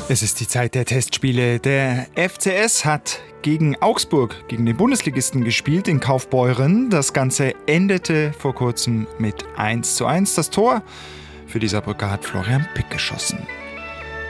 Es ist die Zeit der Testspiele. Der FCS hat gegen Augsburg, gegen den Bundesligisten gespielt in Kaufbeuren. Das Ganze endete vor kurzem mit 1:1. Das Tor für die Saarbrücker hat Florian Pick geschossen.